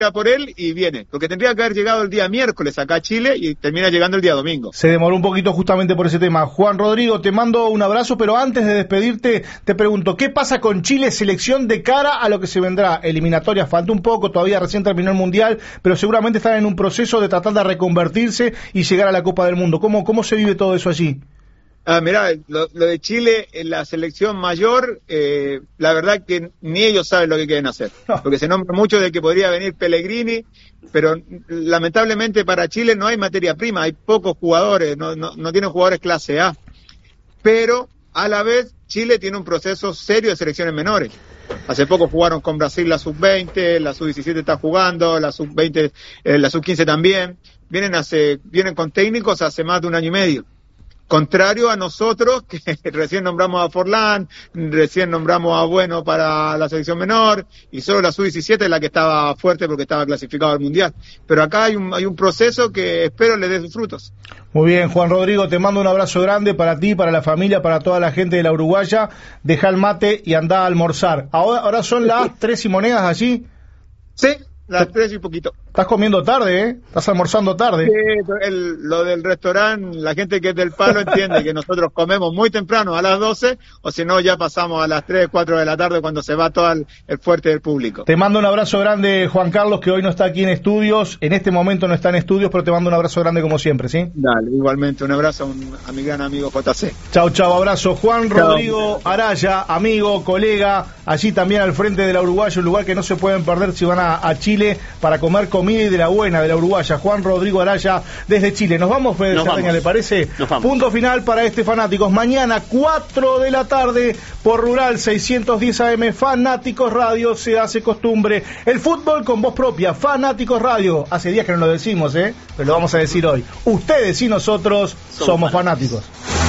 por él y viene, porque tendría que haber llegado el día miércoles acá a Chile y termina llegando el día domingo. Se demoró un poquito justamente por ese tema. Juan Rodrigo, te mando un abrazo, pero antes de despedirte, te pregunto, ¿qué pasa con Chile selección de cara a lo que se vendrá? Eliminatorias, falta un poco, todavía recién terminó el Mundial, pero seguramente están en un proceso de tratar de reconvertirse y llegar a la Copa del Mundo. ¿Cómo se vive todo eso allí? Mirá, lo de Chile en la selección mayor, la verdad que ni ellos saben lo que quieren hacer, porque se nombra mucho de que podría venir Pellegrini, pero lamentablemente para Chile no hay materia prima, hay pocos jugadores, no tienen jugadores clase A, pero a la vez Chile tiene un proceso serio de selecciones menores. Hace poco jugaron con Brasil la sub-20, la sub-17 está jugando, la sub-20, la sub-15 también, vienen con técnicos hace más de un año y medio. Contrario a nosotros, que recién nombramos a Forlán, recién nombramos a Bueno para la selección menor, y solo la sub-17 es la que estaba fuerte porque estaba clasificado al Mundial. Pero acá hay un proceso que espero le dé sus frutos. Muy bien, Juan Rodrigo, te mando un abrazo grande para ti, para la familia, para toda la gente de la Uruguaya. Deja el mate y anda a almorzar. Ahora son las 3 y monedas allí. Sí. Las 3 y poquito. Estás comiendo tarde, ¿eh? Estás almorzando tarde. Sí, lo del restaurante, la gente que es del palo entiende que nosotros comemos muy temprano, a las 12, o si no ya pasamos a las 3, 4 de la tarde cuando se va todo el fuerte del público. Te mando un abrazo grande, Juan Carlos, que hoy no está aquí en estudios, en este momento no está en estudios, pero te mando un abrazo grande como siempre, ¿sí? Dale, igualmente, un abrazo a mi gran amigo JC. Chau, abrazo. Juan Rodrigo Araya, amigo, colega, allí también al frente de la Uruguaya, un lugar que no se pueden perder si van a Chile para comer comida y de la buena, de la Uruguaya. Juan Rodrigo Araya desde Chile. Nos vamos, Fede Cerdeña, ¿le parece? Punto final para Fanáticos. Mañana, 4 de la tarde, por Rural 610 AM, Fanáticos Radio, se hace costumbre. El fútbol con voz propia, Fanáticos Radio. Hace días que no lo decimos, pero lo vamos a decir hoy. Ustedes y nosotros somos fanáticos.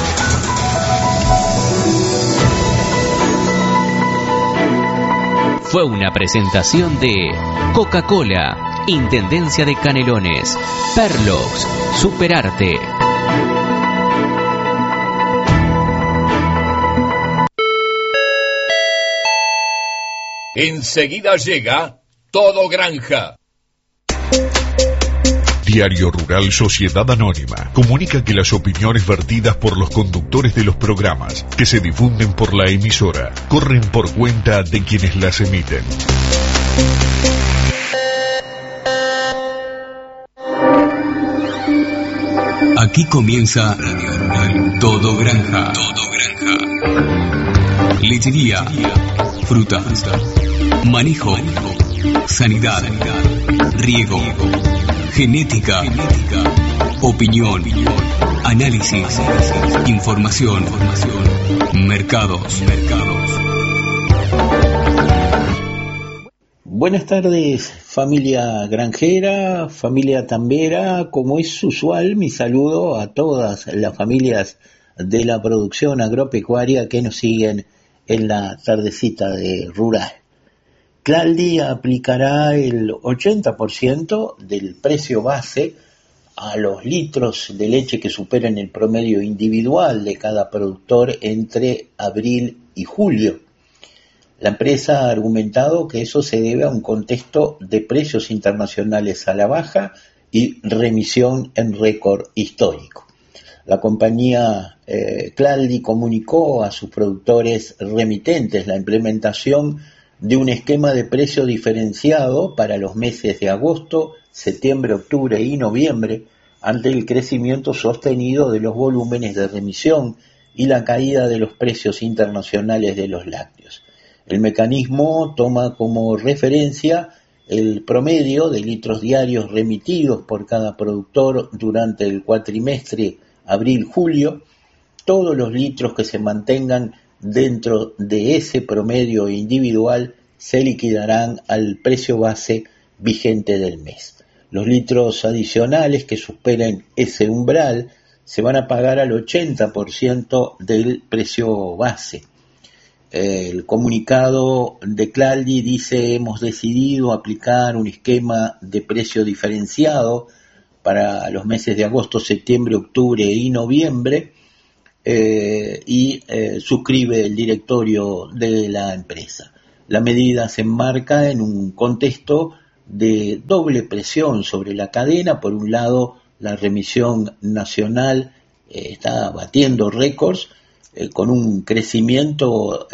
Fue una presentación de Coca-Cola, Intendencia de Canelones, Perlox, Superarte. Enseguida llega Todo Granja. Diario Rural Sociedad Anónima comunica que las opiniones vertidas por los conductores de los programas que se difunden por la emisora corren por cuenta de quienes las emiten. Aquí comienza Radio Rural Todo Granja. Lechería, frutas, manejo, sanidad, riego, genética, opinión, análisis, información, mercados. Buenas tardes, familia granjera, familia tambera. Como es usual, mi saludo a todas las familias de la producción agropecuaria que nos siguen en la tardecita de Rural. Claldi aplicará el 80% del precio base a los litros de leche que superen el promedio individual de cada productor entre abril y julio. La empresa ha argumentado que eso se debe a un contexto de precios internacionales a la baja y remisión en récord histórico. La compañía Claldi comunicó a sus productores remitentes la implementación de un esquema de precio diferenciado para los meses de agosto, septiembre, octubre y noviembre, ante el crecimiento sostenido de los volúmenes de remisión y la caída de los precios internacionales de los lácteos. El mecanismo toma como referencia el promedio de litros diarios remitidos por cada productor durante el cuatrimestre abril-julio. Todos los litros que se mantengan dentro de ese promedio individual se liquidarán al precio base vigente del mes. Los litros adicionales que superen ese umbral se van a pagar al 80% del precio base. El comunicado de Claldi dice: hemos decidido aplicar un esquema de precio diferenciado para los meses de agosto, septiembre, octubre y noviembre, suscribe el directorio de la empresa. La medida se enmarca en un contexto de doble presión sobre la cadena. Por un lado, la remisión nacional está batiendo récords con un crecimiento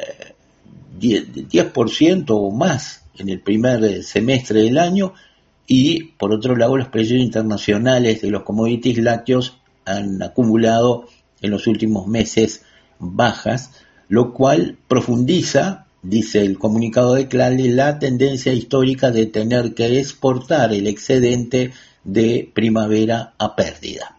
10% o más en el primer semestre del año, y por otro lado los precios internacionales de los commodities lácteos han acumulado en los últimos meses bajas, lo cual profundiza, dice el comunicado de Claldy, la tendencia histórica de tener que exportar el excedente de primavera a pérdida.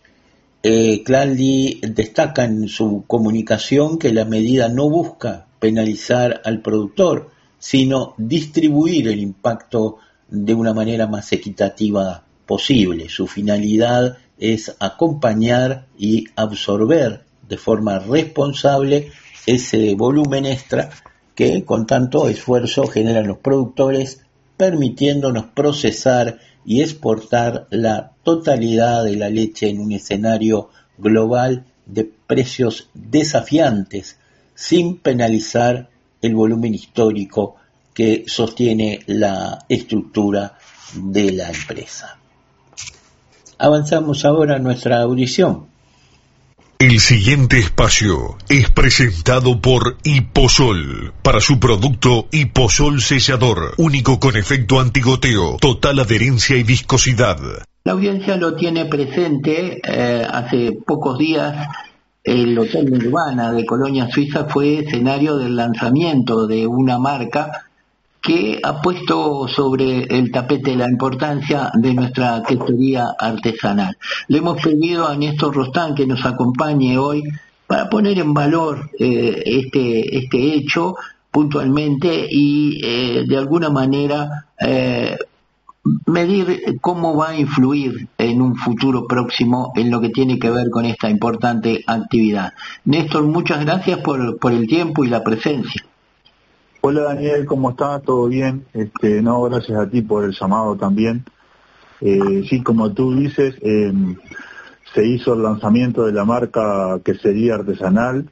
Claldy destaca en su comunicación que la medida no busca penalizar al productor, sino distribuir el impacto de una manera más equitativa posible. Su finalidad es acompañar y absorber de forma responsable ese volumen extra que con tanto esfuerzo generan los productores, permitiéndonos procesar y exportar la totalidad de la leche en un escenario global de precios desafiantes, sin penalizar el volumen histórico que sostiene la estructura de la empresa. Avanzamos ahora a nuestra audición. El siguiente espacio es presentado por Hiposol, para su producto Hiposol Sellador, único con efecto antigoteo, total adherencia y viscosidad. La audiencia lo tiene presente. Hace pocos días el Hotel Nirvana de Colonia, Suiza, fue escenario del lanzamiento de una marca que ha puesto sobre el tapete la importancia de nuestra quesería artesanal. Le hemos pedido a Néstor Rostán que nos acompañe hoy para poner en valor este hecho puntualmente y de alguna manera medir cómo va a influir en un futuro próximo en lo que tiene que ver con esta importante actividad. Néstor, muchas gracias por el tiempo y la presencia. Hola Daniel, ¿cómo estás? ¿Todo bien? No, gracias a ti por el llamado también. Sí, como tú dices, se hizo el lanzamiento de la marca Quesería Artesanal,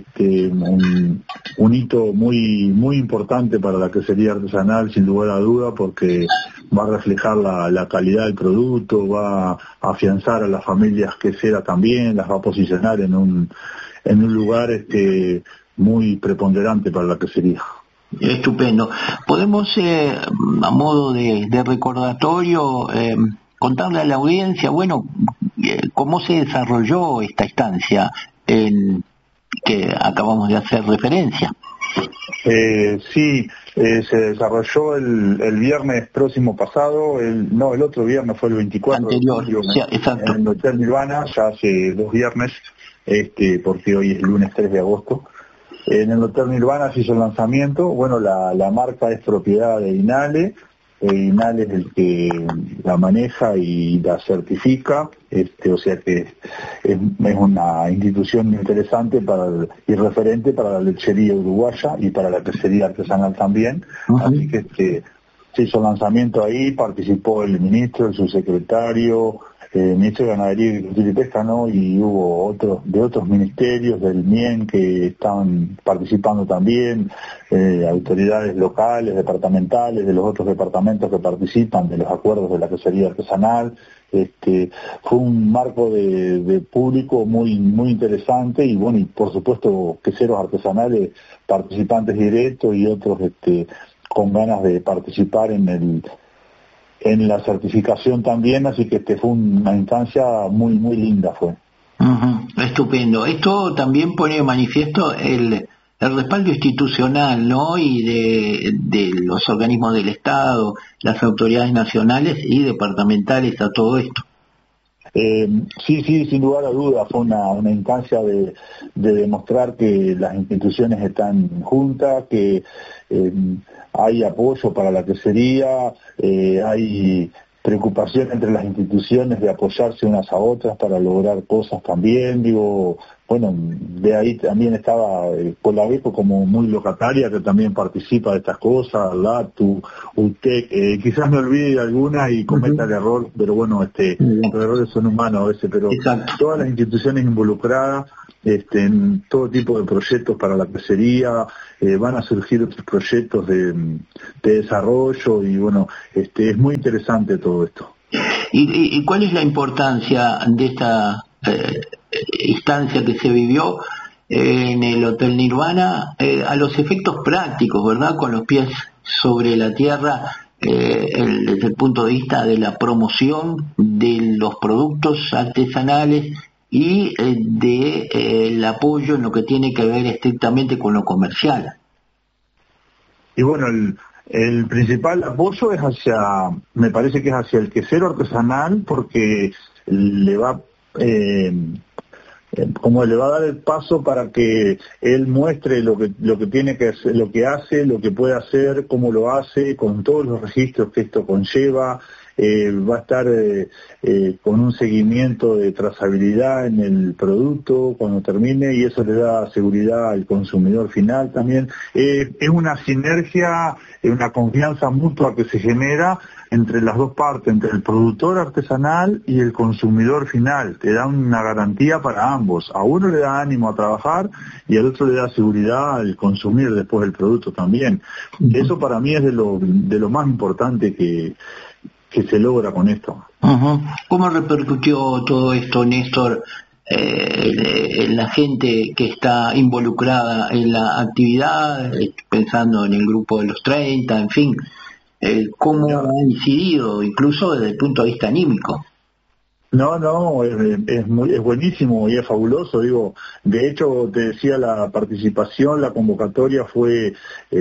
un hito muy importante para la quesería artesanal, sin lugar a duda, porque va a reflejar la calidad del producto, va a afianzar a las familias queseras también, las va a posicionar en un lugar muy preponderante para la quesería. Estupendo. ¿Podemos, a modo de recordatorio, contarle a la audiencia, cómo se desarrolló esta instancia que acabamos de hacer referencia? Sí, se desarrolló el viernes próximo pasado, el otro viernes fue el 24 anterior, de julio, exacto. en el Hotel Nirvana, ya hace 2 viernes, porque hoy es lunes 3 de agosto. En el Hotel Nirvana se hizo el lanzamiento. Bueno, la marca es propiedad de INALE. INALE es el que la maneja y la certifica, o sea que es una institución interesante y referente para la lechería uruguaya y para la quesería artesanal también. Uh-huh. Así que se hizo el lanzamiento ahí, participó el ministro, el subsecretario, ministro de Ganadería, Agricultura y Pesca, ¿no? Y hubo otros ministerios del MIEN que estaban participando también, autoridades locales, departamentales, de los otros departamentos que participan de los acuerdos de la quesería artesanal. Fue un marco de público muy interesante y bueno, y por supuesto queseros artesanales, participantes directos y otros con ganas de participar en la certificación también, así que fue una instancia muy linda fue. Uh-huh. Estupendo. Esto también pone de manifiesto el respaldo institucional, ¿no? Y de los organismos del Estado, las autoridades nacionales y departamentales a todo esto. Sí, sin lugar a dudas, fue una instancia de demostrar que las instituciones están juntas, que hay apoyo para la quesería, hay preocupación entre las instituciones de apoyarse unas a otras para lograr cosas también. De ahí también estaba Colabeco como muy locataria, que también participa de estas cosas, LATU, UTEC, quizás me olvide de algunas y cometa el error, pero los errores son humanos a veces, pero exacto. Todas las instituciones involucradas en todo tipo de proyectos para la pecería, van a surgir otros proyectos de desarrollo y bueno, es muy interesante todo esto. ¿Y cuál es la importancia de esta instancia que se vivió en el Hotel Nirvana a los efectos prácticos, verdad? Con los pies sobre la tierra, desde el punto de vista de la promoción de los productos artesanales y el apoyo en lo que tiene que ver estrictamente con lo comercial. Y bueno, el principal apoyo es me parece que es hacia el quesero artesanal, porque le va le va a dar el paso para que él muestre lo que tiene que hacer, lo que hace, lo que puede hacer, cómo lo hace, con todos los registros que esto conlleva. Va a estar con un seguimiento de trazabilidad en el producto cuando termine, y eso le da seguridad al consumidor final también. Es una sinergia, una confianza mutua que se genera entre las dos partes, entre el productor artesanal y el consumidor final. Te da una garantía para ambos. A uno le da ánimo a trabajar y al otro le da seguridad al consumir después el producto también. Eso para mí es de lo más importante que se logra con esto. Uh-huh. ¿Cómo repercutió todo esto, Néstor, en la gente que está involucrada en la actividad, pensando en el grupo de los 30, en fin? ¿Cómo ha incidido, incluso desde el punto de vista anímico? No, es buenísimo y es fabuloso, digo. De hecho, te decía, la participación, la convocatoria fue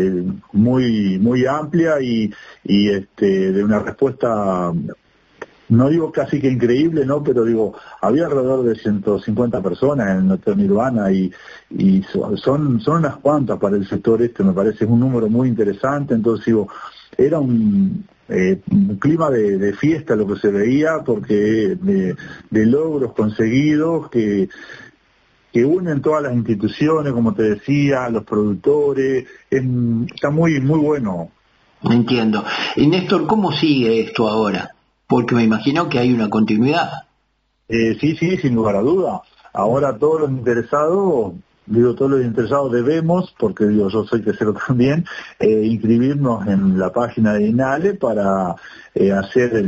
muy muy amplia y de una respuesta, no digo casi que increíble, no, pero digo, había alrededor de 150 personas en el Hotel Nirvana y son unas cuantas para el sector me parece, es un número muy interesante. Entonces digo, era un clima de fiesta lo que se veía, porque de logros conseguidos que unen todas las instituciones, como te decía, los productores. Está muy muy bueno. Entiendo. Y Néstor, ¿cómo sigue esto ahora? Porque me imagino que hay una continuidad. Sí, sin lugar a duda. Ahora todos los interesados debemos, porque yo soy quesero también, inscribirnos en la página de INALE para hacer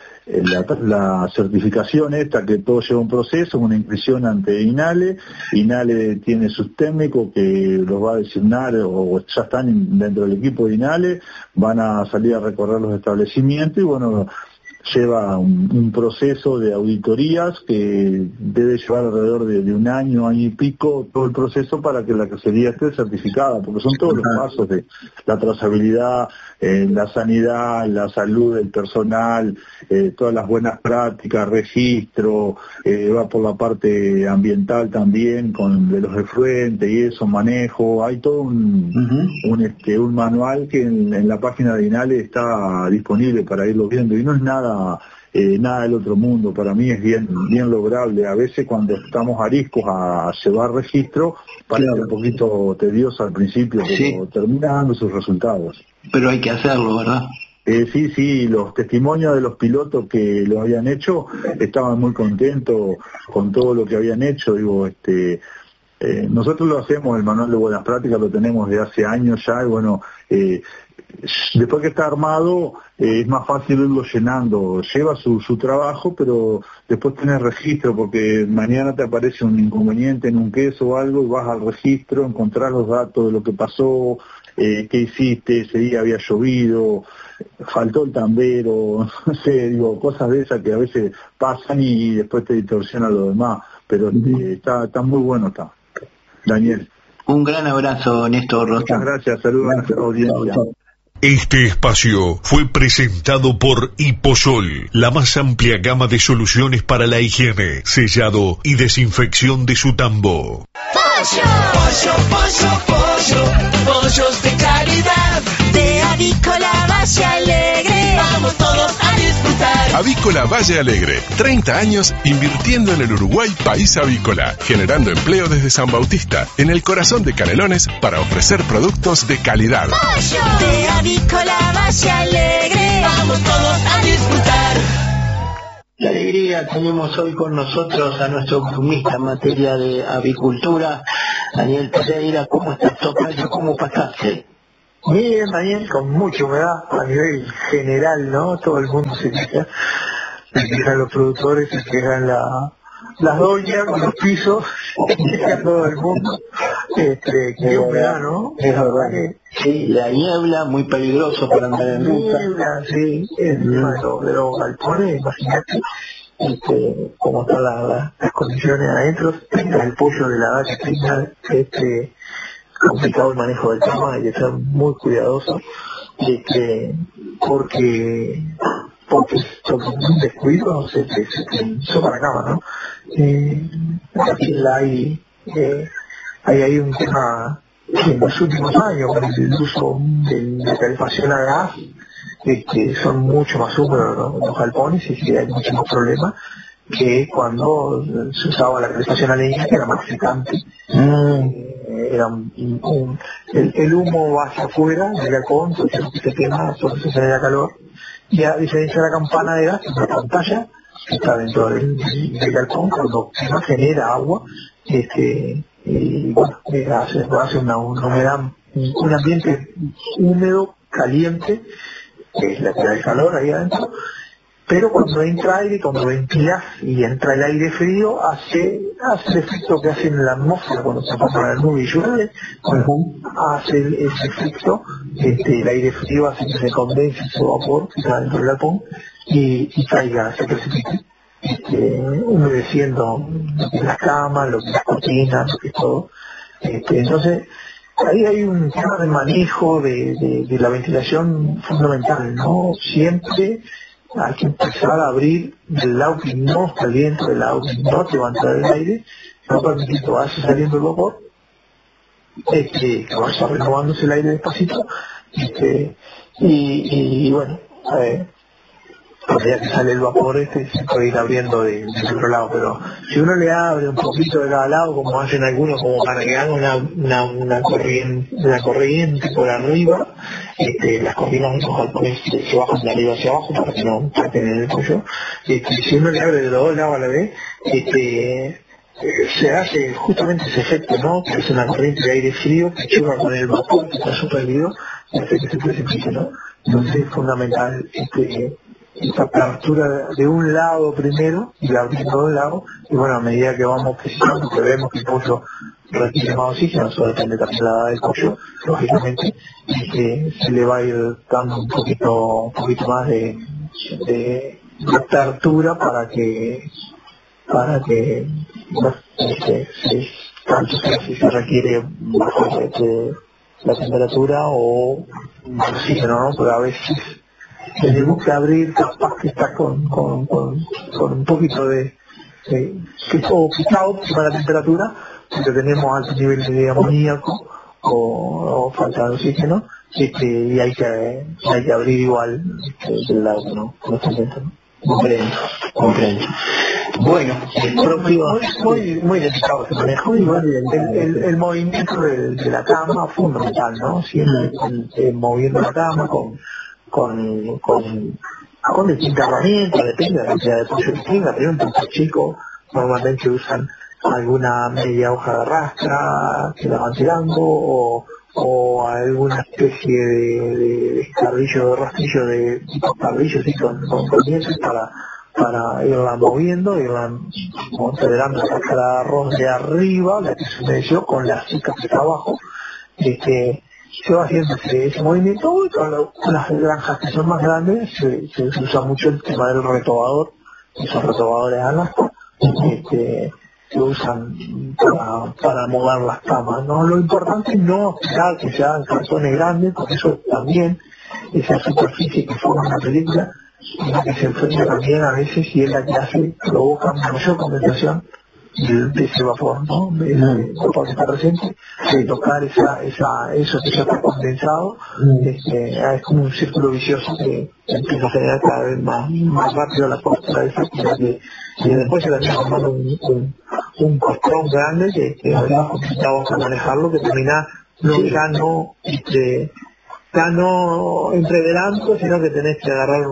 la certificación esta, que todo lleva un proceso, una inscripción ante INALE. INALE tiene sus técnicos que los va a designar o ya están dentro del equipo de INALE, van a salir a recorrer los establecimientos y bueno, lleva un proceso de auditorías que debe llevar alrededor de un año y pico, todo el proceso para que la quesería esté certificada, porque son todos los pasos de la trazabilidad, la sanidad, la salud del personal, todas las buenas prácticas, registro, va por la parte ambiental también, de los efluentes y eso, manejo. Hay todo un manual que en la página de INALE está disponible para irlo viendo, y no es nada del otro mundo. Para mí es bien lograble. A veces cuando estamos ariscos a llevar registro parece un poquito tedioso al principio, pero termina dando sus resultados. Pero hay que hacerlo, ¿verdad? Sí, los testimonios de los pilotos que lo habían hecho estaban muy contentos con todo lo que habían hecho. Digo, nosotros lo hacemos, el manual de buenas prácticas lo tenemos de hace años ya, y bueno, después que está armado es más fácil irlo llenando. Lleva su trabajo, pero después tenés registro, porque mañana te aparece un inconveniente en un queso o algo y vas al registro, encontrás los datos de lo que pasó, qué hiciste, ese día había llovido, faltó el tambero, no sé, digo, cosas de esas que a veces pasan y después te distorsionan lo demás, pero está muy bueno, está. Daniel. Un gran abrazo, Néstor Rosa. Muchas gracias, saludos a la audiencia. Este espacio fue presentado por Hiposol, la más amplia gama de soluciones para la higiene, sellado y desinfección de su tambo. Pollos de calidad, de Avícola Valle Alegre. Vamos todos a disfrutar. Avícola Valle Alegre, 30 años invirtiendo en el Uruguay país avícola, generando empleo desde San Bautista, en el corazón de Canelones, para ofrecer productos de calidad. Pollo de Avícola Valle Alegre. Vamos todos a disfrutar. La alegría día tenemos hoy con nosotros a nuestro columnista en materia de avicultura, Daniel Pereira. ¿Cómo estás, tocayo? ¿Cómo pasaste? Bien, Daniel, con mucha humedad a nivel general, ¿no? Todo el mundo se quejan los productores, se quejan las doñas con los pisos, se queja todo el mundo. Qué humedad, ¿no? Es verdad que sí, la niebla, muy peligroso para andar en ruta. Niebla, sí, encima de los galpones, imagínate cómo están las condiciones adentro, el pollo de la vaca tenga complicado el manejo del tema, hay que ser muy cuidadoso, porque un descuido se sopa la cama, ¿no? Hay un tema que en los últimos años, con el uso de calefacción a gas, son mucho más húmedos los galpones y sí hay muchos más problemas que cuando se usaba la calefacción a leña, que era más secante. Era el humo va hacia afuera del galpón, entonces se quema, entonces se genera calor. Y a diferencia de la campana de gas, que es una pantalla que está dentro del galpón, cuando quema genera agua, y bueno, hace una humedad, un ambiente húmedo, caliente, que es la que da el calor ahí adentro, pero cuando entra aire, cuando ventilas y entra el aire frío, hace el efecto que hace en la atmósfera cuando se forma la nube y llueve, hace ese efecto, el aire frío hace que se condense ese vapor que está dentro del galpón y caiga, se precipite, humedeciendo lo que es las camas, lo que es las cortinas, lo que es todo. Entonces, ahí hay un tema de manejo de la ventilación fundamental, ¿no? Siempre hay que empezar a abrir del lado que no está el viento, del lado que no te va a entrar el aire, no permitir que vaya saliendo el vapor, que vaya renovándose el aire despacito, y bueno, a medida que sale el vapor se puede ir abriendo del otro lado, pero si uno le abre un poquito de cada lado, como hacen algunos, como para que haga una corriente por arriba, las cortinas de los galpones se bajan de arriba hacia abajo para que no traten en el pollo. Si uno le abre de los dos lados a la vez, se hace justamente ese efecto, ¿no? Que es una corriente de aire frío que choca con el vapor que está suspendido y hace que se precipite, ¿no? Entonces es fundamental esta apertura de un lado primero y la abrir de un lado, y bueno, a medida que vamos precisando, que vemos que el pollo requiere más oxígeno, eso depende también de la edad del pollo, lógicamente, y que se le va a ir dando un poquito más de apertura para que tanto sea si se requiere bajar la temperatura o oxígeno, ¿no? Pero a veces tenemos que abrir, capaz que está con un poquito de o quizá para la temperatura, porque tenemos alto nivel de amoníaco o falta de oxígeno, y hay que abrir igual del lado que no está dentro, ¿no? Comprendo. Bueno, muy delicado ese manejo, y bueno, el movimiento de la cama fundamental, ¿no? Siempre moviendo la cama con distintas herramientas, depende de la cantidad de pollo que tenga, pero un pollo chico normalmente usan alguna media hoja de rastra que la van tirando, o alguna especie de escarrillo, de rastrillo de tipo escarrillo, así con dientes para irla moviendo, irla acelerando la cáscara de arroz de arriba, la que se humedeció, con la azúcar que está abajo, se va haciendo ese movimiento, y con las granjas que son más grandes se usa mucho el tema del retobador, esos retobadores a nafta, se usan para mover las camas, ¿no? Lo importante es no esperar que se hagan cartones grandes, porque eso también, esa superficie que forma una película, es la que se enfrenta también a veces, y es la que provoca mayor condensación de ese vapor, ¿no? De vapor que está presente, de tocar eso que ya está condensado, es como un círculo vicioso que empieza a generar cada vez más rápido la postura de esa actividad, y después se termina formando un costrón grande que a veces es complicado para manejarlo, que termina ya no entreverando, sino que tenés que agarrar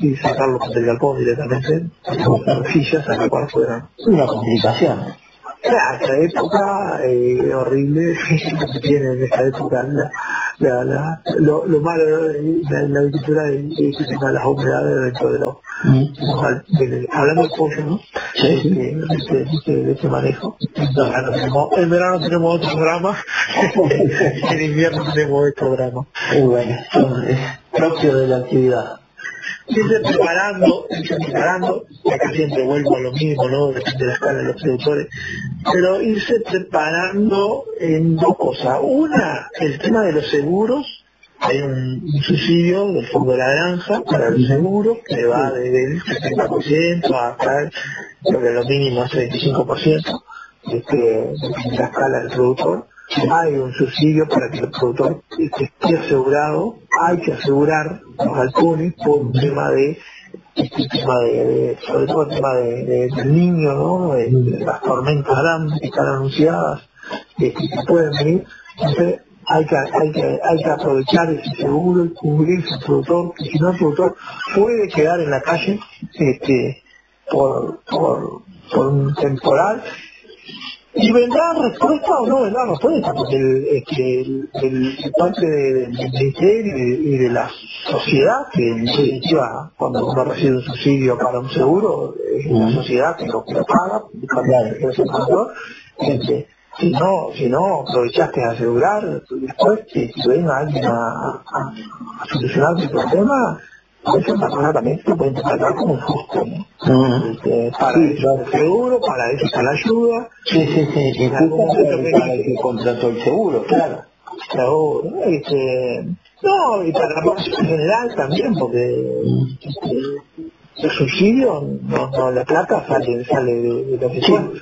y sacarlos del galpón directamente, las rejillas a la cual fueron una complicación. Esa época horrible que tiene en esta época lo malo de la agricultura es que tenga las humedades dentro de los hablando de pollo, ¿no? Sí. De ese manejo. En verano tenemos otro programa, en invierno tenemos otro programa. Y bueno, es propio de la actividad. Irse preparando, acá siempre vuelvo a lo mismo, ¿no? Depende de la escala de los productores, pero irse preparando en dos cosas. Una, el tema de los seguros. Hay un subsidio del Fondo de la Granja para el seguro que va del 70% hasta creo que lo mínimo es 35% de la escala del productor. Hay un subsidio para que el productor esté asegurado. Hay que asegurar los galpones por un tema sobre todo el tema del niño, ¿no? De las tormentas grandes que están anunciadas, que pueden venir. Entonces, hay que aprovechar ese seguro y cubrirse el productor, que si no el productor puede quedar en la calle por un temporal. ¿Y vendrá respuesta o no vendrá respuesta? Porque el parte del ministerio y de la sociedad, que en definitiva cuando uno recibe un subsidio para un seguro, es la sociedad que lo paga, que es el productor. Si no aprovechaste a asegurar, después que venga alguien a solucionar tu problema, es una cosa también que se puede interpretar como injusto, ¿no? Para eso el seguro, para eso está la ayuda. Sí, para el que contrató el seguro, claro. No, y para la población en general también, porque el subsidio, no la plata sale de los impuestos.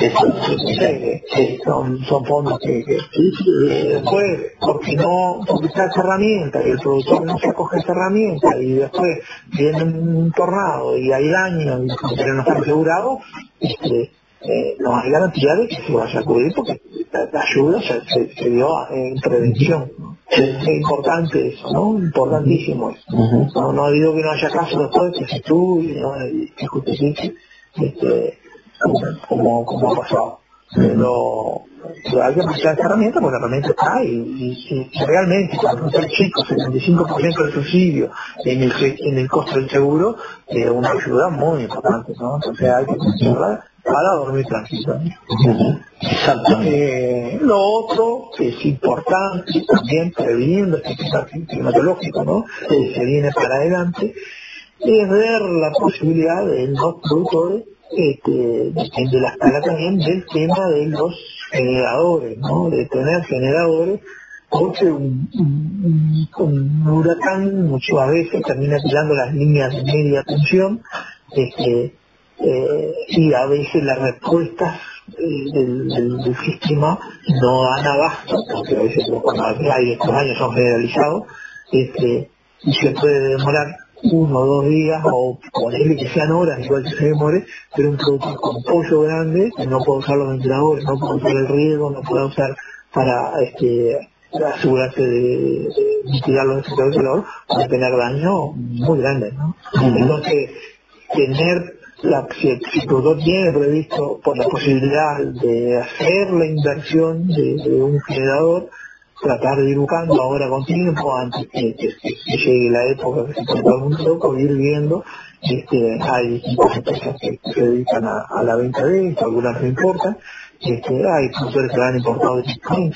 Son fondos que después, porque está esa herramienta y el productor no se acoge esa herramienta y después viene un tornado y hay daño y no está asegurado, no hay garantía de que se vaya a cubrir porque la ayuda se dio en prevención. Es importante eso, ¿no? Importantísimo eso. No digo que no haya caso después que se estudie, ¿no? Que justifique como ha pasado. Pero hay que aprovechar esta herramienta porque la herramienta está y realmente cuando el chico 75% del subsidio en el costo del seguro es una ayuda muy importante, ¿no? Entonces hay que considerar para dormir tranquilo. Lo otro que es importante también previniendo este tema climatológico, ¿no? Que se viene para adelante, es ver la posibilidad de los productores de la escala también del tema de los generadores, ¿no? De tener generadores, porque un huracán muchas veces termina tirando las líneas de media tensión, y a veces las respuestas del sistema no dan abasto, porque a veces cuando hay estos años son generalizados, y se puede demorar 1 o 2 días, o ponerle que sean horas, igual que se demore, pero un productor con pollo grande, que no puede usar los ventiladores, no puede usar el riego, no puede usar para asegurarse de mitigar los efectos del calor, puede tener daño muy grande, ¿no? Entonces, si el productor tiene previsto por la posibilidad de hacer la inversión de un generador, tratar de ir buscando ahora con tiempo antes que llegue la época que se pone todo el mundo loco, ir viendo. Hay distintas empresas que se dedican a la venta de esto, algunas no importan, hay productores que han importado de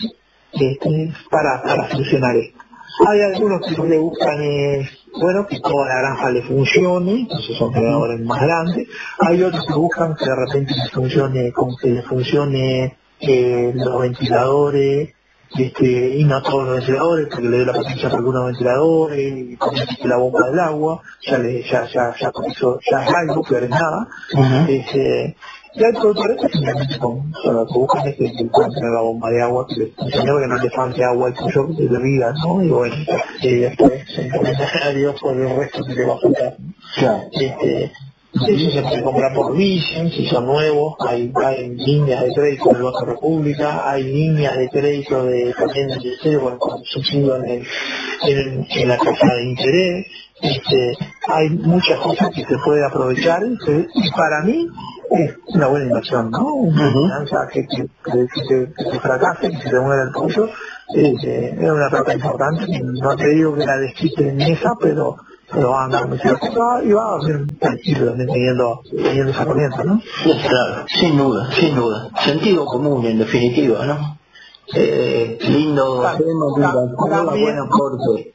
para solucionar esto. Hay algunos que le buscan que toda la granja le funcione, entonces son generadores más grandes. Hay otros que buscan que de repente le funcione los ventiladores, y no todos los ventiladores, porque le doy la potencia para algunos ventiladores, y con la bomba del agua, ya con eso ya es algo, pero es nada. Y hay productores que simplemente lo que buscan es que puedan tener la bomba de agua, que no le falte agua al pollo de bebida, ¿no? Y bueno, después se encomienda a Dios por el resto que le va a faltar. Eso se puede comprar por leasing, si son nuevos, hay líneas de crédito del Banco República, hay líneas de crédito también del Ministerio con subsidio en la tasa de interés, hay muchas cosas que se puede aprovechar y para mí es una buena inversión, ¿no? Una finanza que se fracase, que se te muera el pollo, es una plata importante. No te digo que la desquite en esa, pero va a andar muy cerca y va a ser tranquilo teniendo esa corriente, ¿no? Claro, sin duda. Sentido común, en definitiva, ¿no? Lindo tema, buen aporte.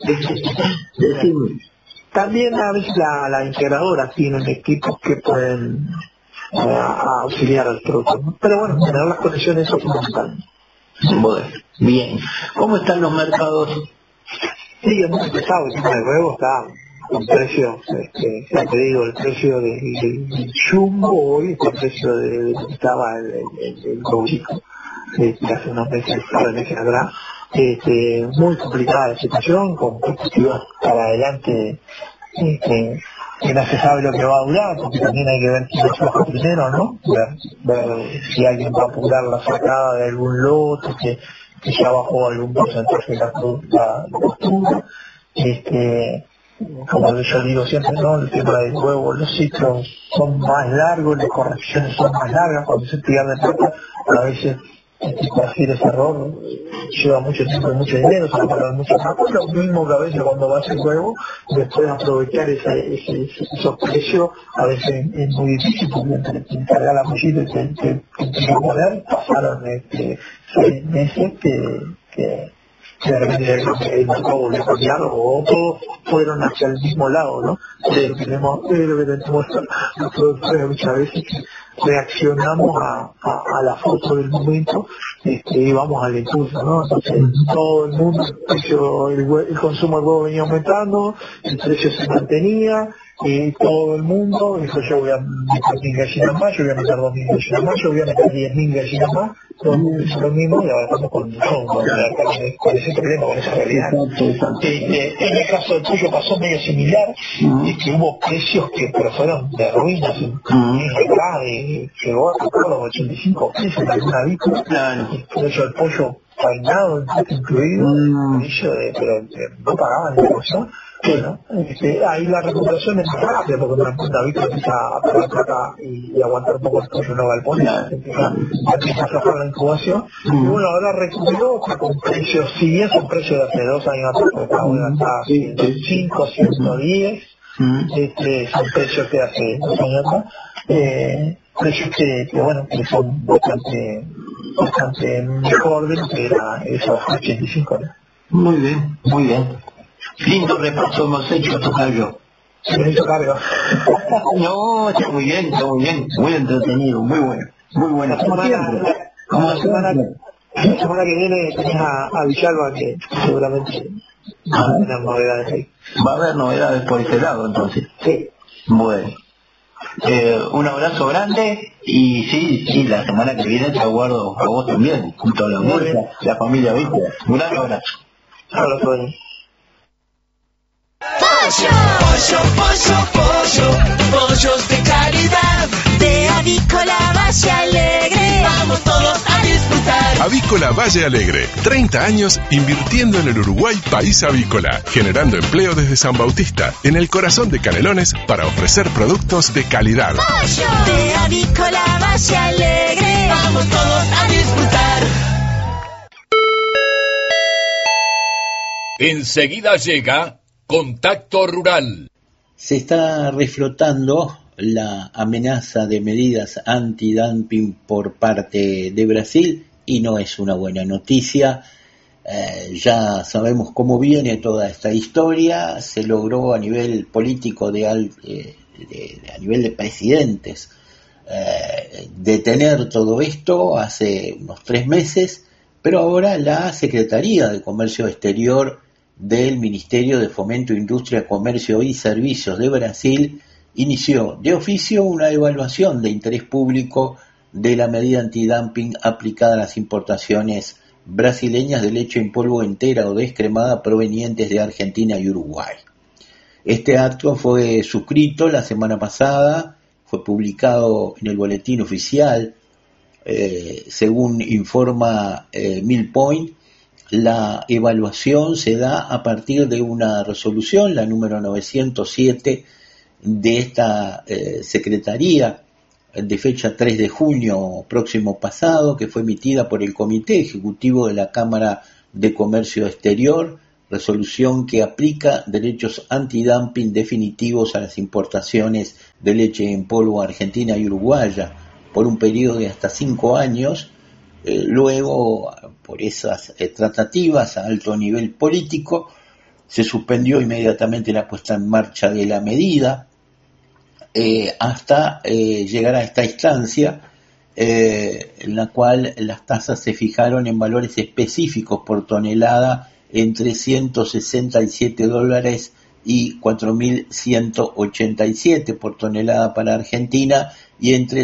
También a veces la integradora tienen equipos que pueden auxiliar al producto, ¿no? Pero bueno, tener las conexiones es fundamental. Bueno, bien. ¿Cómo están los mercados? Sí, es muy pesado, el tema de huevo está con precios, ya te digo, el precio del jumbo hoy es el precio de lo que estaba el huevo chico, hace unos meses, atrás. Muy complicada la situación, con perspectivas para adelante, que no se sabe lo que va a durar, porque también hay que ver si lo flojo primero, ¿no? Ver si alguien va a apurar la sacada de algún lote, que ya bajó algún porcentaje de la postura. Como yo digo siempre, ¿no? El tema del huevo, los ciclos son más largos, las correcciones son más largas, cuando se pierde plata, a veces corregir ese error lleva mucho tiempo y mucho dinero, se va a pagar mucho tiempo. Lo mismo que a veces cuando vas el huevo, después de aprovechar esos precios, a veces es muy difícil, porque entre que encargar la pollita y que poner, pasaron 6 meses que de repente el mercado volvió a cambiar o todos fueron hacia el mismo lado, ¿no? Es lo que tenemos los productores muchas veces, que reaccionamos a la foto del momento y vamos al impulso, ¿no? Entonces todo el mundo, el consumo de huevo venía aumentando, el precio se mantenía, y todo el mundo dijo: yo voy a meter 1.000 gallinas más, yo voy a meter 2.000 gallinas más, yo voy a meter 10.000 gallinas más, todo el mundo hizo lo mismo, y ahora estamos con ese problema, con esa realidad. En el caso del pollo pasó medio similar, que hubo precios que fueron de ruinas, llegó a tocar los 85 pesos en alguna avícola, el precio del pollo peinado, incluido, pero no pagaban la inversión. Bueno, ahí la recuperación es más rápida, porque una avícola empieza a perder plata y aguantar un poco el pollo no galpón, empieza a aflojar la incubación. Y bueno, ahora recuperó con precios, si bien son precios de hace 2 años atrás, porque está 105, 110, son precios que hace 2 años atrás, precios que son bastante mejor de lo que era esos 85, ¿no? Muy bien. Lindo repaso hemos hecho, Tocayo. Me hizo cargo. No, está muy bien. Muy entretenido, muy bueno. Muy bueno. La semana que viene tenés a Villalba, que seguramente va a tener novedades ahí. Va a haber novedades por ese lado, entonces. Sí. Bueno. Un abrazo grande y sí, la semana que viene te aguardo a vos también, junto a la bolsa, la familia Víctor. Un gran abrazo. Pollos de calidad, de Avícola Valle Alegre, vamos todos a disfrutar. Avícola Valle Alegre, 30 años invirtiendo en el Uruguay país avícola, generando empleo desde San Bautista, en el corazón de Canelones, para ofrecer productos de calidad. De Avícola Valle Alegre, vamos todos a disfrutar. Enseguida llega Contacto Rural. Se está reflotando la amenaza de medidas anti-dumping por parte de Brasil y no es una buena noticia. Ya sabemos cómo viene toda esta historia. Se logró a nivel político a nivel de presidentes detener todo esto hace unos 3 meses, pero ahora la Secretaría de Comercio Exterior del Ministerio de Fomento, Industria, Comercio y Servicios de Brasil inició de oficio una evaluación de interés público de la medida antidumping aplicada a las importaciones brasileñas de leche en polvo entera o descremada provenientes de Argentina y Uruguay. Este acto fue suscrito la semana pasada, fue publicado en el boletín oficial, según informa Millpoint. La evaluación se da a partir de una resolución, la número 907 de esta Secretaría, de fecha 3 de junio próximo pasado, que fue emitida por el Comité Ejecutivo de la Cámara de Comercio Exterior, resolución que aplica derechos antidumping definitivos a las importaciones de leche en polvo argentina y uruguaya por un periodo de hasta 5 años. Luego, por esas tratativas a alto nivel político, se suspendió inmediatamente la puesta en marcha de la medida hasta llegar a esta instancia en la cual las tasas se fijaron en valores específicos por tonelada entre $167 y 4.187 por tonelada para Argentina y entre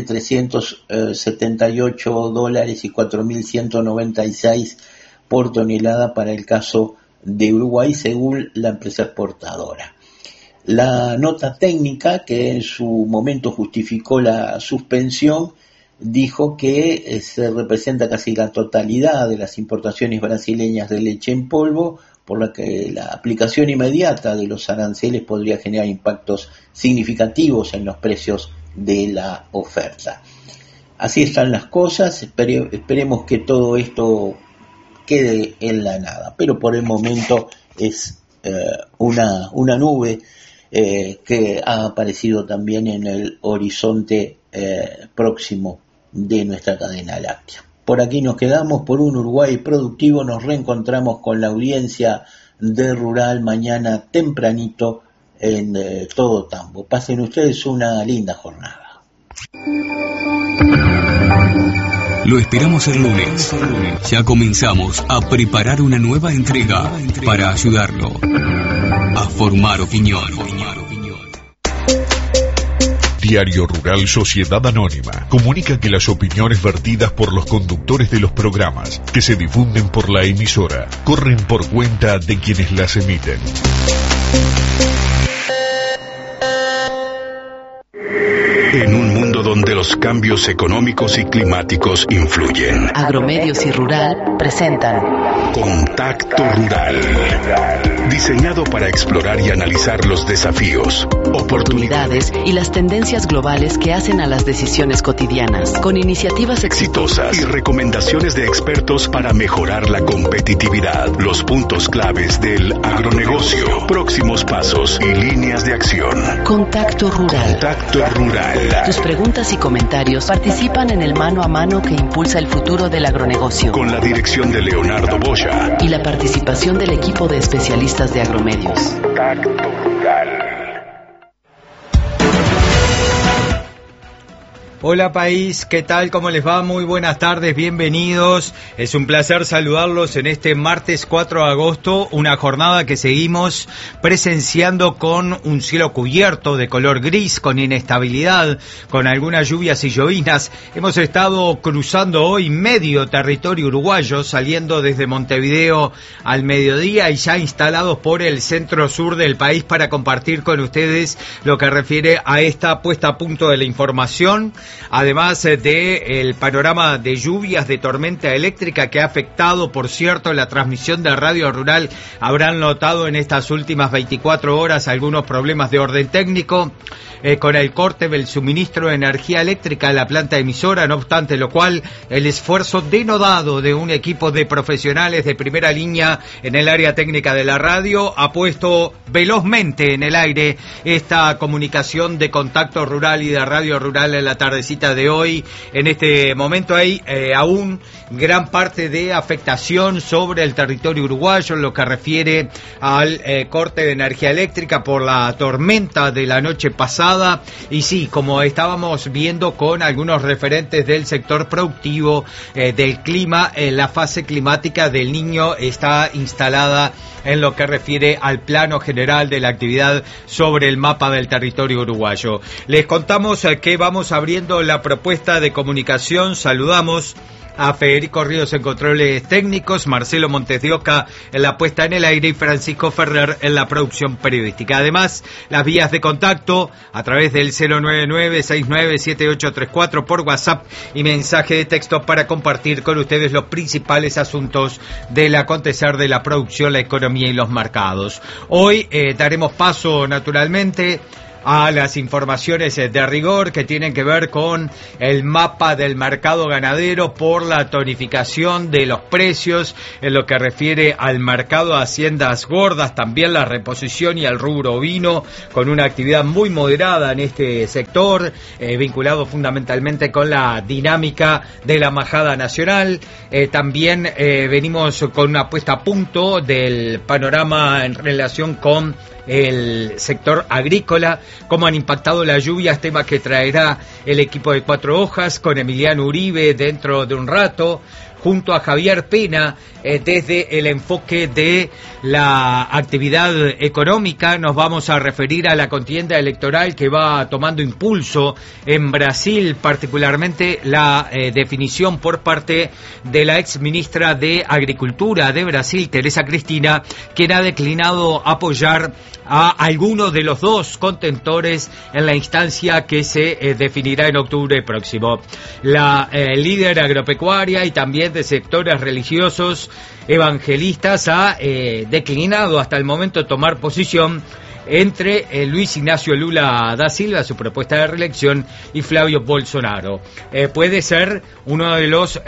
$378 y 4.196 por tonelada para el caso de Uruguay, según la empresa exportadora. La nota técnica, que en su momento justificó la suspensión, dijo que se representa casi la totalidad de las importaciones brasileñas de leche en polvo, por la que la aplicación inmediata de los aranceles podría generar impactos significativos en los precios de la oferta. Así están las cosas, esperemos que todo esto quede en la nada, pero por el momento es una nube que ha aparecido también en el horizonte próximo de nuestra cadena láctea. Por aquí nos quedamos, por un Uruguay productivo. Nos reencontramos con la audiencia de Rural mañana tempranito en Todo Tambo. Pasen ustedes una linda jornada. Lo esperamos el lunes. Ya comenzamos a preparar una nueva entrega para ayudarlo a formar opinión. Diario Rural Sociedad Anónima comunica que las opiniones vertidas por los conductores de los programas que se difunden por la emisora corren por cuenta de quienes las emiten. En un mundo donde los cambios económicos y climáticos influyen, Agromedios y Rural presentan Contacto Rural, diseñado para explorar y analizar los desafíos, oportunidades y las tendencias globales que hacen a las decisiones cotidianas, con iniciativas exitosas y recomendaciones de expertos para mejorar la competitividad, los puntos claves del agronegocio, próximos pasos y líneas de acción. Contacto Rural. Contacto Rural. Tus preguntas y comentarios participan en el mano a mano que impulsa el futuro del agronegocio. Con la dirección de Leonardo Boya y la participación del equipo de especialistas de Agromedios. Contacto Rural. Hola país, ¿qué tal? ¿Cómo les va? Muy buenas tardes, bienvenidos. Es un placer saludarlos en este martes 4 de agosto, una jornada que seguimos presenciando con un cielo cubierto de color gris, con inestabilidad, con algunas lluvias y llovinas. Hemos estado cruzando hoy medio territorio uruguayo, saliendo desde Montevideo al mediodía y ya instalados por el centro sur del país para compartir con ustedes lo que refiere a esta puesta a punto de la información. Además del panorama de lluvias, de tormenta eléctrica que ha afectado, por cierto, la transmisión de Radio Rural. Habrán notado en estas últimas 24 horas algunos problemas de orden técnico con el corte del suministro de energía eléctrica a la planta emisora, no obstante lo cual el esfuerzo denodado de un equipo de profesionales de primera línea en el área técnica de la radio ha puesto velozmente en el aire esta comunicación de Contacto Rural y de Radio Rural en la tardecita de hoy. En este momento hay aún gran parte de afectación sobre el territorio uruguayo en lo que refiere al corte de energía eléctrica por la tormenta de la noche pasada. Y sí, como estábamos viendo con algunos referentes del sector productivo, del clima, la fase climática del Niño está instalada en lo que refiere al plano general de la actividad sobre el mapa del territorio uruguayo. Les contamos que vamos abriendo haciendo la propuesta de comunicación. Saludamos a Federico Ríos en controles técnicos, Marcelo Montes de Oca en la puesta en el aire y Francisco Ferrer en la producción periodística. Además, las vías de contacto a través del 099-697834 por WhatsApp y mensaje de texto para compartir con ustedes los principales asuntos del acontecer de la producción, la economía y los mercados. Hoy daremos paso, naturalmente, a las informaciones de rigor que tienen que ver con el mapa del mercado ganadero por la tonificación de los precios en lo que refiere al mercado de haciendas gordas, también la reposición y el rubro ovino, con una actividad muy moderada en este sector, vinculado fundamentalmente con la dinámica de la majada nacional. También venimos con una puesta a punto del panorama en relación con el sector agrícola, cómo han impactado las lluvias, tema que traerá el equipo de Cuatro Hojas con Emiliano Uribe dentro de un rato, junto a Javier Pena, desde el enfoque de la actividad económica. Nos vamos a referir a la contienda electoral que va tomando impulso en Brasil, particularmente la definición por parte de la ex ministra de Agricultura de Brasil, Teresa Cristina, quien ha declinado apoyar a alguno de los dos contendores en la instancia que se definirá en octubre próximo. La líder agropecuaria y también de sectores religiosos evangelistas ha declinado hasta el momento tomar posición entre Luis Ignacio Lula da Silva, su propuesta de reelección, y Flavio Bolsonaro. Puede ser uno de los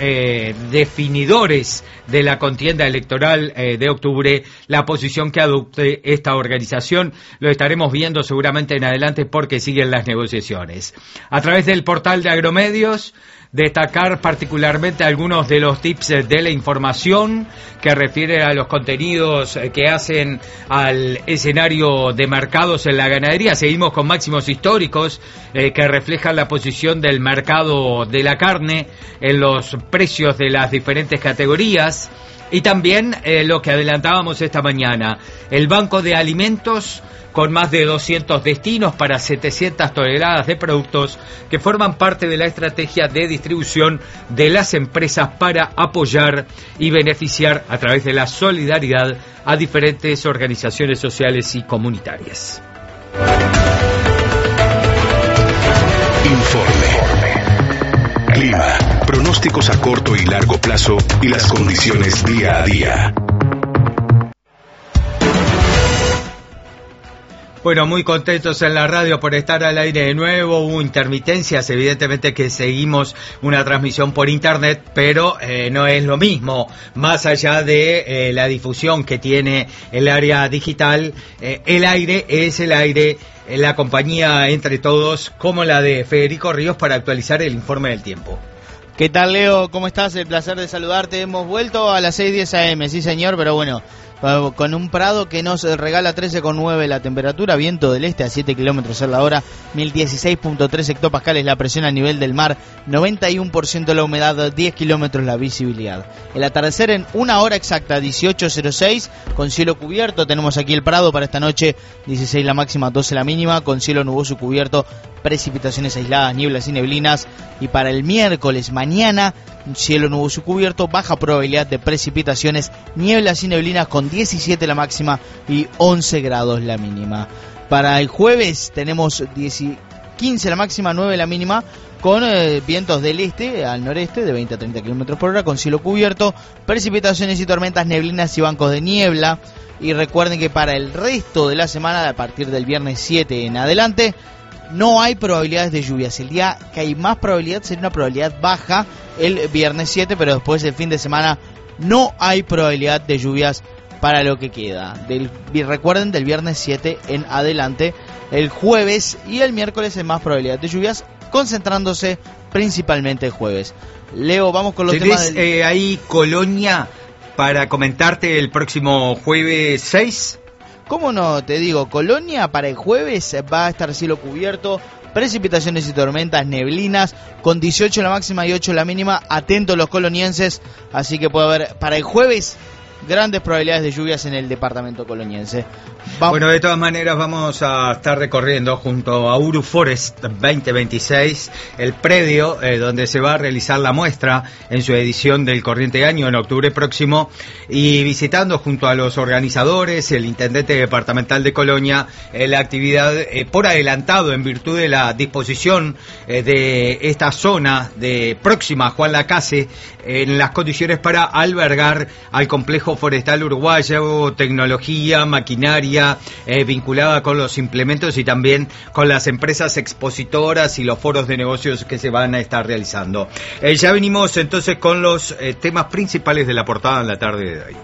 definidores de la contienda electoral de octubre la posición que adopte esta organización. Lo estaremos viendo seguramente en adelante porque siguen las negociaciones. A través del portal de Agromedios, destacar particularmente algunos de los tips de la información que refiere a los contenidos que hacen al escenario de mercados en la ganadería. Seguimos con máximos históricos que reflejan la posición del mercado de la carne en los precios de las diferentes categorías. Y también lo que adelantábamos esta mañana, el Banco de Alimentos con más de 200 destinos para 700 toneladas de productos que forman parte de la estrategia de distribución de las empresas para apoyar y beneficiar a través de la solidaridad a diferentes organizaciones sociales y comunitarias. Informe. Clima, pronósticos a corto y largo plazo y las condiciones día a día. Bueno, muy contentos en la radio por estar al aire de nuevo. Hubo intermitencias, evidentemente que seguimos una transmisión por internet, pero no es lo mismo. Más allá de la difusión que tiene el área digital, el aire es el aire, la compañía entre todos, como la de Federico Ríos para actualizar el informe del tiempo. ¿Qué tal, Leo? ¿Cómo estás? El placer de saludarte. Hemos vuelto a las 6:10 AM, sí señor, pero bueno, con un Prado que nos regala 13,9 la temperatura, viento del este a 7 kilómetros en la hora, 1016.3 hectopascales la presión a nivel del mar, 91% la humedad, 10 kilómetros la visibilidad. El atardecer en una hora exacta, 18:06, con cielo cubierto. Tenemos aquí el Prado para esta noche, 16 la máxima, 12 la mínima, con cielo nuboso cubierto, precipitaciones aisladas, nieblas y neblinas. Y para el miércoles, mañana, cielo nuboso cubierto, baja probabilidad de precipitaciones, nieblas y neblinas con 17 la máxima y 11 grados la mínima. Para el jueves tenemos 15 la máxima, 9 la mínima, con vientos del este al noreste de 20 a 30 km por hora, con cielo cubierto, precipitaciones y tormentas, neblinas y bancos de niebla. Y recuerden que para el resto de la semana, a partir del viernes 7 en adelante, no hay probabilidades de lluvias. El día que hay más probabilidad sería una probabilidad baja el viernes 7, pero después del fin de semana no hay probabilidad de lluvias para lo que queda. Recuerden, del viernes 7 en adelante. El jueves y el miércoles hay más probabilidad de lluvias, concentrándose principalmente el jueves. Leo, vamos con los temas del... ¿Hay Colonia para comentarte el próximo jueves 6? ¿Cómo no? Te digo, Colonia para el jueves va a estar cielo cubierto, precipitaciones y tormentas, neblinas, con 18 la máxima y 8 la mínima. Atentos los colonienses, así que puede haber para el jueves grandes probabilidades de lluvias en el departamento coloniense. Bueno, de todas maneras vamos a estar recorriendo junto a Uru Forest 2026 el predio donde se va a realizar la muestra en su edición del corriente año en octubre próximo, y visitando junto a los organizadores, el intendente departamental de Colonia, la actividad por adelantado en virtud de la disposición de esta zona de próxima a Juan Lacase en las condiciones para albergar al complejo forestal uruguayo, tecnología, maquinaria vinculada con los implementos y también con las empresas expositoras y los foros de negocios que se van a estar realizando. Ya venimos entonces con los temas principales de la portada en la tarde de hoy.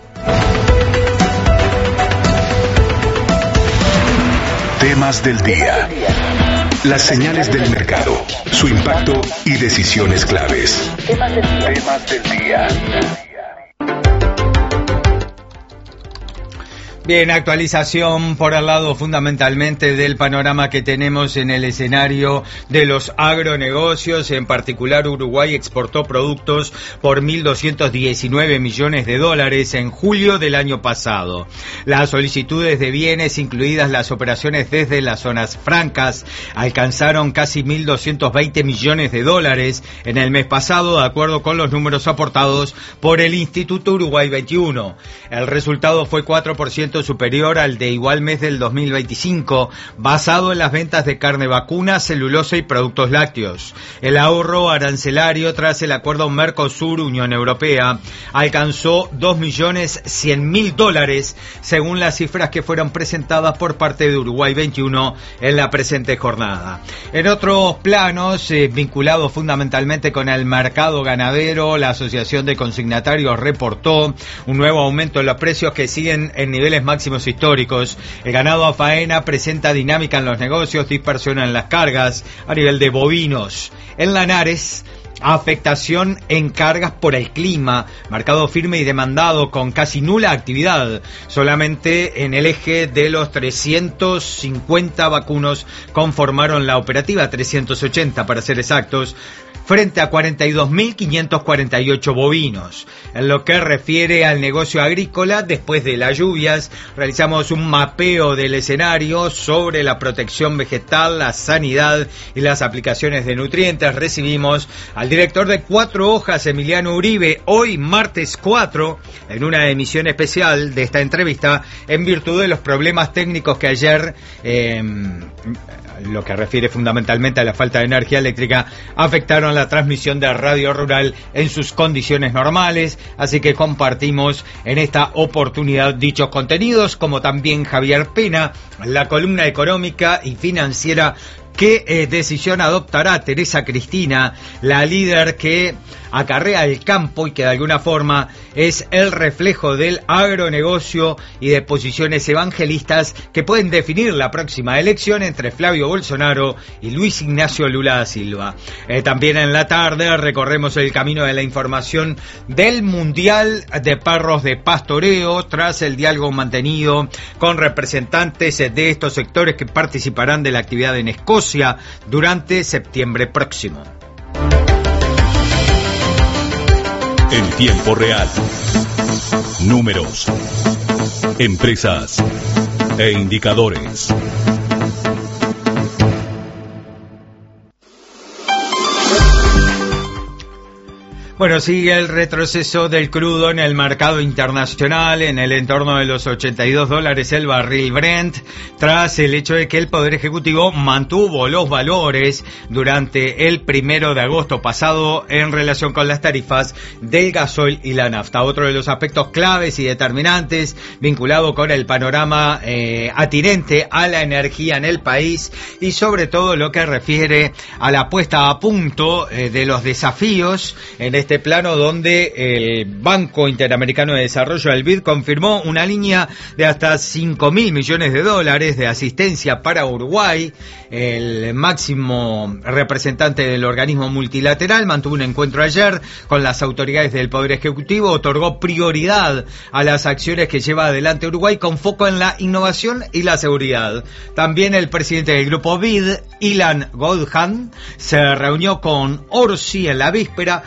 Temas del día. Las señales del mercado, su impacto y decisiones claves. Temas del día. Bien, actualización por el lado fundamentalmente del panorama que tenemos en el escenario de los agronegocios. En particular, Uruguay exportó productos por $1.219 millones en julio del año pasado. Las solicitudes de bienes, incluidas las operaciones desde las zonas francas, alcanzaron casi $1.220 millones en el mes pasado, de acuerdo con los números aportados por el Instituto Uruguay 21. El resultado fue 4% superior al de igual mes del 2025, basado en las ventas de carne vacuna, celulosa y productos lácteos. El ahorro arancelario tras el acuerdo Mercosur-Unión Europea alcanzó $2.100.000, según las cifras que fueron presentadas por parte de Uruguay 21 en la presente jornada. En otros planos, vinculados fundamentalmente con el mercado ganadero, la Asociación de Consignatarios reportó un nuevo aumento en los precios que siguen en niveles máximos históricos. El ganado a faena presenta dinámica en los negocios, dispersión en las cargas a nivel de bovinos. En Lanares, afectación en cargas por el clima, mercado firme y demandado con casi nula actividad, solamente en el eje de los 350 vacunos conformaron la operativa, 380 para ser exactos, frente a 42.548 bovinos. En lo que refiere al negocio agrícola, después de las lluvias, realizamos un mapeo del escenario sobre la protección vegetal, la sanidad y las aplicaciones de nutrientes. Recibimos al director de Cuatro Hojas, Emiliano Uribe, hoy martes 4, en una emisión especial de esta entrevista, en virtud de los problemas técnicos que ayer, lo que refiere fundamentalmente a la falta de energía eléctrica, afectaron la transmisión de Radio Rural en sus condiciones normales, así que compartimos en esta oportunidad dichos contenidos, como también Javier Pena, la columna económica y financiera. ¿Qué decisión adoptará Teresa Cristina, la líder que acarrea el campo y que de alguna forma es el reflejo del agronegocio y de posiciones evangelistas que pueden definir la próxima elección entre Flavio Bolsonaro y Luis Ignacio Lula da Silva? También en la tarde recorremos el camino de la información del Mundial de Perros de Pastoreo, tras el diálogo mantenido con representantes de estos sectores que participarán de la actividad en Escocia durante septiembre próximo. En tiempo real. Números, empresas e indicadores. Bueno, sigue el retroceso del crudo en el mercado internacional, en el entorno de los $82 el barril Brent, tras el hecho de que el Poder Ejecutivo mantuvo los valores durante el 1 de agosto pasado en relación con las tarifas del gasoil y la nafta. Otro de los aspectos claves y determinantes vinculado con el panorama atinente a la energía en el país y sobre todo lo que refiere a la puesta a punto de los desafíos en este plano, donde el Banco Interamericano de Desarrollo, el BID, confirmó una línea de hasta $5.000 millones de asistencia para Uruguay. El máximo representante del organismo multilateral mantuvo un encuentro ayer con las autoridades del Poder Ejecutivo, otorgó prioridad a las acciones que lleva adelante Uruguay con foco en la innovación y la seguridad. También el presidente del grupo BID, Ilan Goldhan, se reunió con Orsi en la víspera, identificando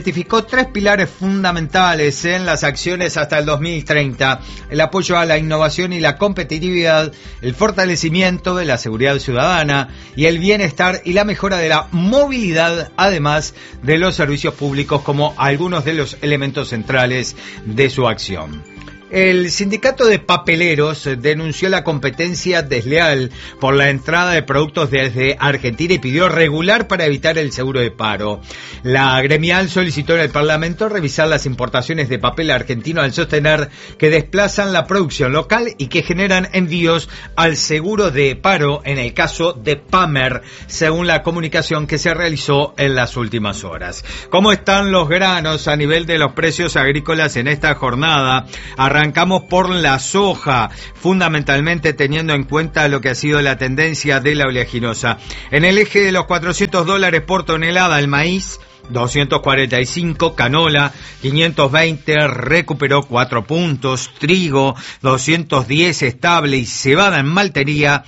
identificó 3 pilares fundamentales en las acciones hasta el 2030: el apoyo a la innovación y la competitividad, el fortalecimiento de la seguridad ciudadana y el bienestar y la mejora de la movilidad, además de los servicios públicos como algunos de los elementos centrales de su acción. El sindicato de papeleros denunció la competencia desleal por la entrada de productos desde Argentina y pidió regular para evitar el seguro de paro. La gremial solicitó al Parlamento revisar las importaciones de papel argentino al sostener que desplazan la producción local y que generan envíos al seguro de paro en el caso de Pamer, según la comunicación que se realizó en las últimas horas. ¿Cómo están los granos a nivel de los precios agrícolas en esta jornada? Arrancamos por la soja, fundamentalmente teniendo en cuenta lo que ha sido la tendencia de la oleaginosa. En el eje de los $400 por tonelada, el maíz 245, canola 520, recuperó 4 puntos, trigo 210 estable y cebada en maltería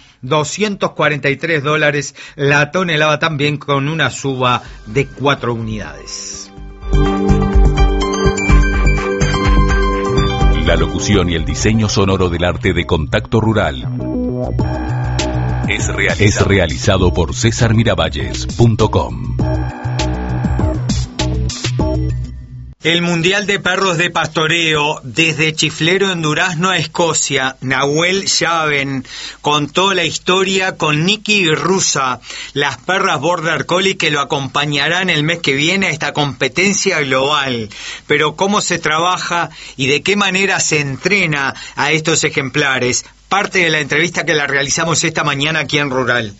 $243 la tonelada, también con una suba de 4 unidades. La locución y el diseño sonoro del arte de Contacto Rural es realizado por CesarMiravalles.com. El Mundial de Perros de Pastoreo, desde Chiflero en Durazno a Escocia, Nahuel Chaven contó la historia con Nicky y Rusa, las perras Border Collie que lo acompañarán el mes que viene a esta competencia global. Pero cómo se trabaja y de qué manera se entrena a estos ejemplares, parte de la entrevista que la realizamos esta mañana aquí en Rural.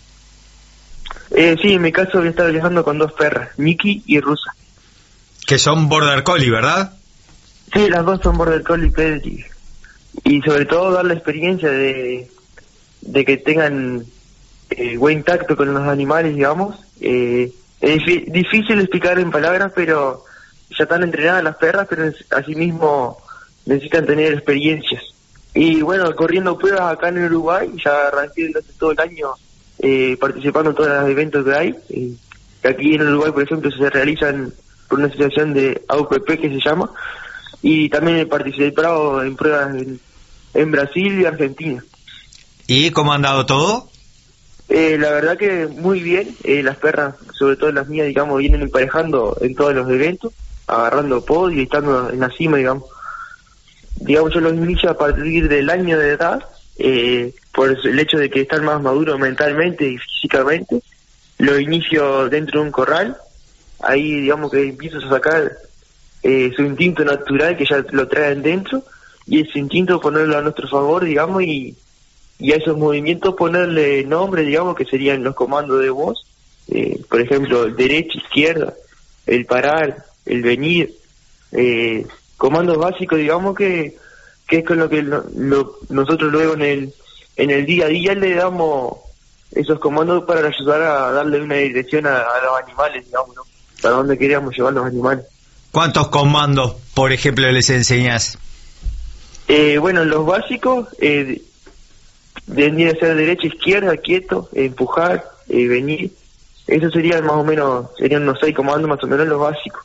Sí, en mi caso voy a estar viajando con 2 perras, Nicky y Rusa. Que son Border Collie, ¿verdad? Sí, las 2 son Border Collie Pedigree. Y sobre todo dar la experiencia de que tengan buen tacto con los animales, digamos. Es difícil explicar en palabras, pero ya están entrenadas las perras, pero asimismo necesitan tener experiencias. Y bueno, corriendo pruebas acá en Uruguay, ya arranqué durante todo el año participando en todos los eventos que hay. Aquí en Uruguay, por ejemplo, se realizan por una asociación de AUPP que se llama, y también he participado en pruebas en Brasil y Argentina. ¿Y cómo ha andado todo? La verdad que muy bien. Las perras, sobre todo las mías, digamos, vienen emparejando en todos los eventos, agarrando podio y estando en la cima, digamos. Digamos, yo los inicio a partir del año de edad, por el hecho de que están más maduros mentalmente y físicamente. Lo inicio dentro de un corral. Ahí, digamos, que empiezo a sacar su instinto natural que ya lo traen dentro, y ese instinto ponerlo a nuestro favor, digamos, y a esos movimientos ponerle nombre, digamos, que serían los comandos de voz, por ejemplo, el derecha, izquierda, el parar, el venir, comandos básicos, digamos, que es con lo que nosotros luego en el día a día le damos esos comandos para ayudar a darle una dirección a los animales, digamos, ¿no? Para dónde queríamos llevar los animales. ¿Cuántos comandos, por ejemplo, les enseñás? Bueno, los básicos vendría a ser derecha, izquierda, quieto, empujar, venir. Eso serían más o menos, serían unos 6 comandos más o menos los básicos.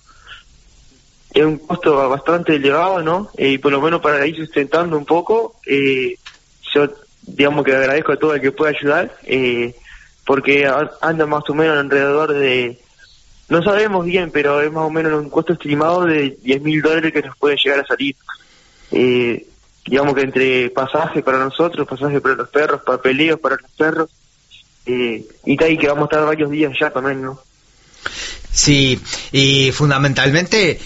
Es un costo bastante elevado, ¿no? Y por lo menos para ir sustentando un poco, yo digamos que agradezco a todo el que pueda ayudar, porque anda más o menos alrededor de, no sabemos bien, pero es más o menos un costo estimado de $10.000 que nos puede llegar a salir. Digamos que entre pasaje para nosotros, pasaje para los perros, papeleos para los perros, y ahí que vamos a estar varios días ya también, ¿no? Sí, y fundamentalmente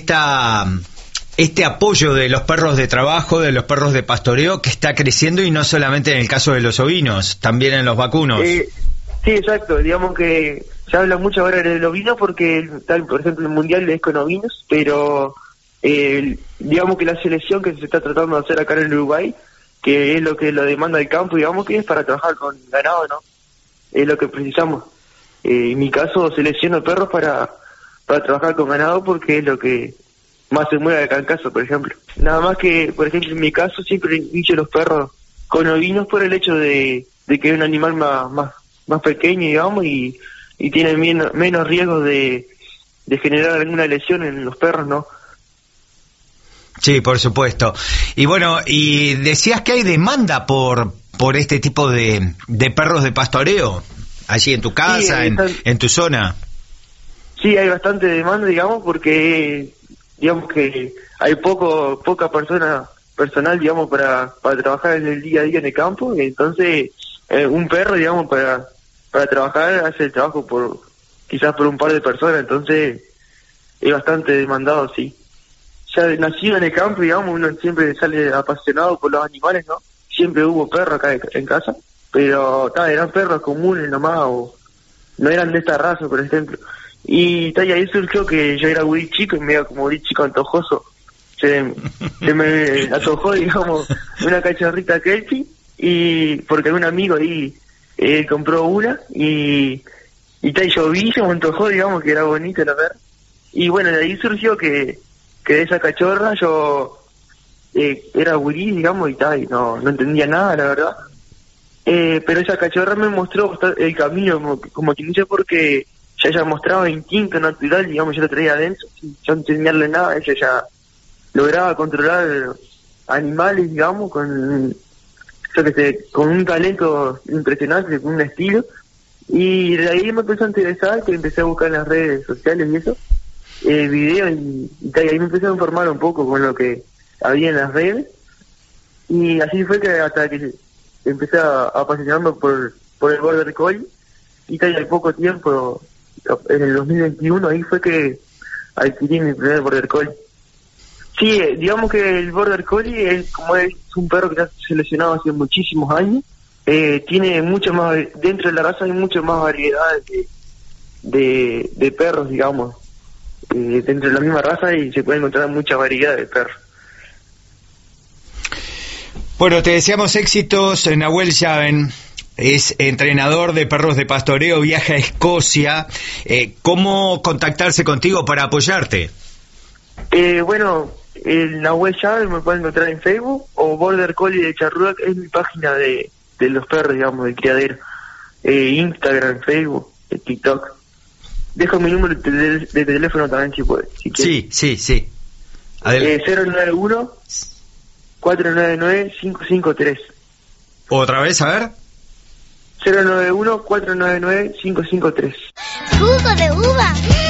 este apoyo de los perros de trabajo, de los perros de pastoreo, que está creciendo, y no solamente en el caso de los ovinos, también en los vacunos. Sí, exacto. Digamos que se habla mucho ahora del ovino porque, por ejemplo, el mundial es con ovinos, pero digamos que la selección que se está tratando de hacer acá en Uruguay, que es lo que la demanda del campo, digamos que es para trabajar con ganado, ¿no? Es lo que precisamos. En mi caso, selecciono perros para trabajar con ganado porque es lo que más se mueve acá en casa, por ejemplo. Nada más que, por ejemplo, en mi caso siempre inicio los perros con ovinos por el hecho de que es un animal más pequeño, digamos, y tiene menos riesgos de generar alguna lesión en los perros, ¿no? Sí, por supuesto. Y bueno, y decías que hay demanda por este tipo de perros de pastoreo, allí en tu casa, Sí, en tu zona. Sí, hay bastante demanda, digamos, porque digamos que hay poca personal, digamos, para trabajar en el día a día en el campo, y entonces un perro, digamos, para trabajar hace el trabajo quizás por un par de personas, entonces es bastante demandado, sí. Ya nacido en el campo, digamos, uno siempre sale apasionado por los animales, ¿no? Siempre hubo perros acá en casa, pero eran perros comunes nomás, o no eran de esta raza, por ejemplo. Y ahí surgió que yo era muy chico y me iba como muy chico antojoso. Se me antojó, digamos, una cachorrita Kelpie, y porque un amigo ahí compró una, y yo vi, se me antojó, digamos, que era bonita la perra. Y bueno, de ahí surgió que de esa cachorra yo era gurí, digamos, y no entendía nada, la verdad. Pero esa cachorra me mostró el camino, como quien dice, porque ella mostraba instinto natural, digamos, yo lo traía adentro, sin yo enseñarle nada, ella ya lograba controlar animales, digamos, con un talento impresionante, con un estilo, y de ahí me empezó a interesar, que empecé a buscar en las redes sociales y eso, videos, y ahí me empecé a informar un poco con lo que había en las redes, y así fue que hasta que empecé a apasionarme por el Border Collie, y al poco tiempo, en el 2021, ahí fue que adquirí mi primer Border Collie. Sí, digamos que el Border Collie es un perro que está seleccionado hace muchísimos años. Tiene mucho más, dentro de la raza hay mucho más variedades de perros, digamos, dentro de la misma raza, y se puede encontrar mucha variedad de perros. Bueno, te deseamos éxitos. Nahuel Llaven es entrenador de perros de pastoreo, viaja a Escocia. ¿Cómo contactarse contigo para apoyarte? Bueno, el Nahuel Llaven me pueden encontrar en Facebook, o Border Collie de Charrúa, que es mi página de los perros, digamos, del criadero. Instagram, Facebook, TikTok. Dejo mi número de teléfono también, si puede. Sí. 091-499-553. ¿Otra vez, a ver? 091-499-553. Jugo de uva.